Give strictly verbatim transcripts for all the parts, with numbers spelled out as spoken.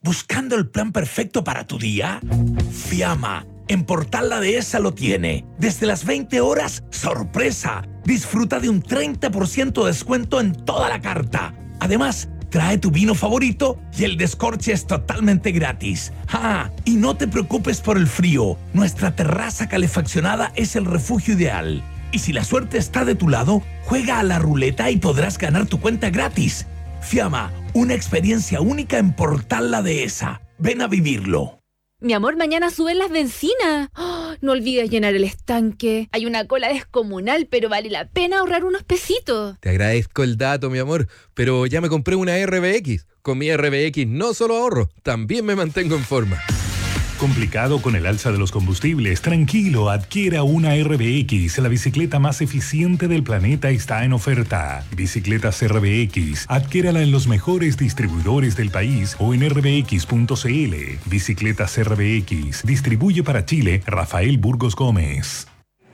¿Buscando el plan perfecto para tu día? Fiamma, en Portal La Dehesa lo tiene. Desde las veinte horas, ¡sorpresa! Disfruta de un treinta por ciento de descuento en toda la carta. Además, trae tu vino favorito y el descorche es totalmente gratis. ¡Ah! Y no te preocupes por el frío. Nuestra terraza calefaccionada es el refugio ideal. Y si la suerte está de tu lado, juega a la ruleta y podrás ganar tu cuenta gratis. Fiamma, una experiencia única en Portal La Dehesa. Ven a vivirlo. Mi amor, mañana suben las bencinas. Oh, no olvides llenar el estanque. Hay una cola descomunal, pero vale la pena ahorrar unos pesitos. Te agradezco el dato, mi amor, pero ya me compré una R B X. Con mi R B X no solo ahorro, también me mantengo en forma. ¿Complicado con el alza de los combustibles? Tranquilo, adquiera una R B X. La bicicleta más eficiente del planeta está en oferta. Bicicletas R B X. Adquiérala en los mejores distribuidores del país o en r b x punto c l. Bicicletas R B X. Distribuye para Chile Rafael Burgos Gómez.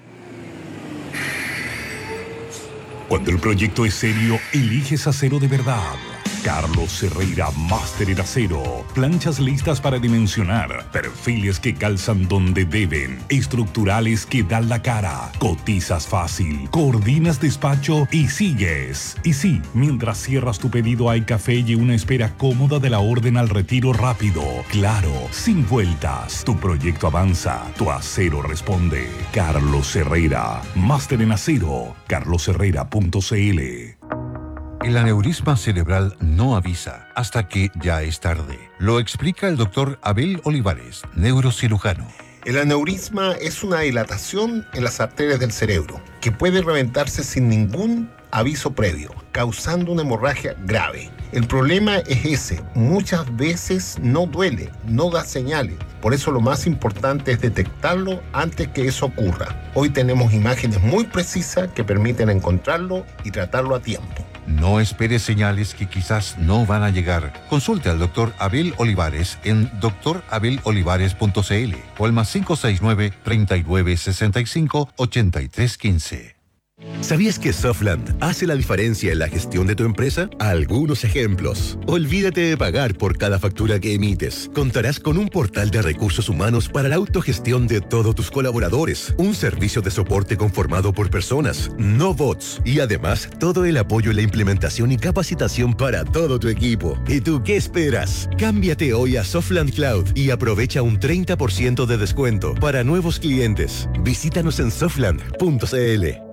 Cuando el proyecto es serio, eliges acero de verdad. Carlos Herrera, máster en acero. Planchas listas para dimensionar. Perfiles que calzan donde deben. Estructurales que dan la cara. Cotizas fácil. Coordinas despacho y sigues. Y sí, mientras cierras tu pedido hay café y una espera cómoda de la orden al retiro rápido. Claro, sin vueltas. Tu proyecto avanza. Tu acero responde. Carlos Herrera, máster en acero. carlos herrera punto c l. El aneurisma cerebral no avisa hasta que ya es tarde. Lo explica el doctor Abel Olivares, neurocirujano. El aneurisma es una dilatación en las arterias del cerebro que puede reventarse sin ningún aviso previo, causando una hemorragia grave. El problema es ese, muchas veces no duele, no da señales. Por eso lo más importante es detectarlo antes que eso ocurra. Hoy tenemos imágenes muy precisas que permiten encontrarlo y tratarlo a tiempo. No espere señales que quizás no van a llegar. Consulte al doctor Abel Olivares en doctor abel olivares punto c l o al más cinco seis nueve, treinta y nueve, sesenta y cinco, ochenta y tres quince. ¿Sabías que Softland hace la diferencia en la gestión de tu empresa? Algunos ejemplos. Olvídate de pagar por cada factura que emites. Contarás con un portal de recursos humanos para la autogestión de todos tus colaboradores, un servicio de soporte conformado por personas, no bots, y además todo el apoyo en la implementación y capacitación para todo tu equipo. ¿Y tú qué esperas? Cámbiate hoy a Softland Cloud y aprovecha un treinta por ciento de descuento para nuevos clientes. Visítanos en softland punto c l.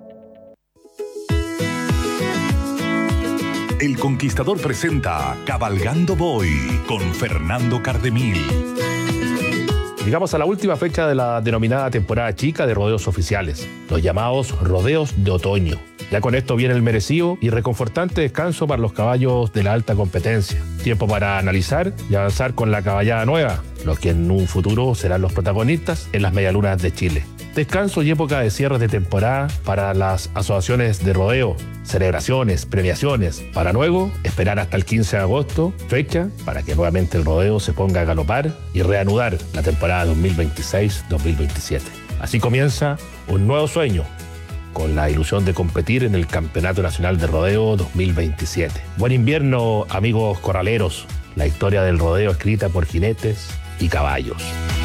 El Conquistador presenta Cabalgando Voy con Fernando Cardemil. Llegamos a la última fecha de la denominada temporada chica de rodeos oficiales, los llamados rodeos de otoño. Ya con esto viene el merecido y reconfortante descanso para los caballos de la alta competencia. Tiempo para analizar y avanzar con la caballada nueva, los que en un futuro serán los protagonistas en las medialunas de Chile. Descanso y época de cierres de temporada para las asociaciones de rodeo, celebraciones, premiaciones, para luego esperar hasta el quince de agosto, fecha para que nuevamente el rodeo se ponga a galopar y reanudar la temporada dos mil veintiséis dos mil veintisiete. Así comienza un nuevo sueño, con la ilusión de competir en el Campeonato Nacional de Rodeo dos mil veintisiete. Buen invierno, amigos corraleros, la historia del rodeo escrita por jinetes y caballos.